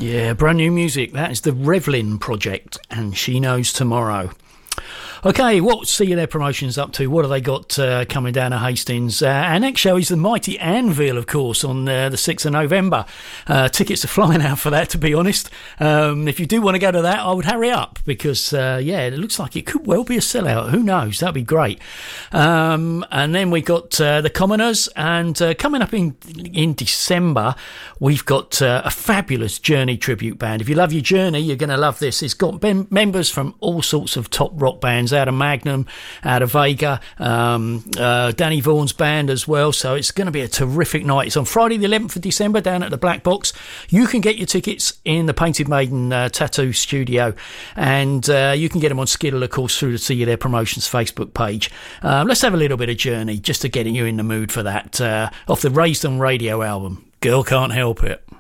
Yeah, brand new music. That is the Revlin Project, and She Knows Tomorrow. Okay, what See You There Promotions up to? What have they got coming down to Hastings? Our next show is the Mighty Anvil, of course, on the 6th of November. Tickets are flying out for that, to be honest. If you do want to go to that, I would hurry up because, it looks like it could well be a sellout. Who knows? That'd be great. And then we got the Commoners, and coming up in December, we've got a fabulous Journey tribute band. If you love your Journey, you're going to love this. It's got members from all sorts of top rock bands, out of Magnum, out of Vega, Danny Vaughan's band as well. So it's going to be a terrific night. It's on Friday the 11th of December down at the Black Box. You can get your tickets in the Painted Maiden Tattoo Studio, and you can get them on Skiddle, of course, through the See You There Promotions Facebook page. Let's have a little bit of Journey just to get you in the mood for that off the Raised on Radio album. Girl Can't Help It.